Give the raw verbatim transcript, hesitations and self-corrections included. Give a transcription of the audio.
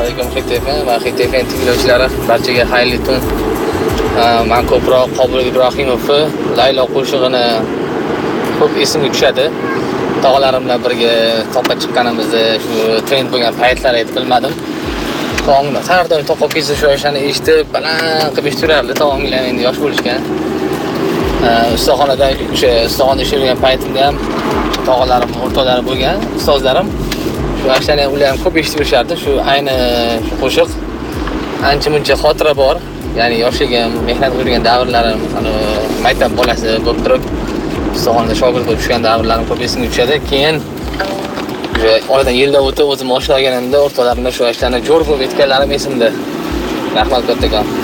alaykum Xit F M va Xit F M tinglovchilari, barchaga xayrli tun. Men ko'proq Qobul Ibrohimovni Laylo qo'shig'ini ko'p esimga tushadi. Tog'alarim bilan birga toqqa chiqqanimizda shu trend bo'lgan paytlar edi, bilmadim. Tog'imda har doim toqqa ketsa shu ashani eshitib, baland qilib eshittirardi. Tog'imlar endi yosh bo'lishgan. Ustaxonada o'sha ustaxonada ishlagan paytimda ham tog'alarim, o'rtoqlarim bo'lgan, ustozlarim shu ashani ular ham ko'p eshitib yurishardi. Shu ayni shu qo'shiq ancha-muncha xotira bor. Ya'ni yoshligim, mehnat qilgan davrlarim, ana maktab bolasi bo'lib turib, ustaxonada shogird bo'lib tushgan davrlarim ko'p esimga tushadi. Keyin o'sha oradan yillar o'tib o'zim oshlaganimda o'rtoqlarimda shu ashlarni jo'r bo'lib aytganlarim esimda. Rahmat kattakon.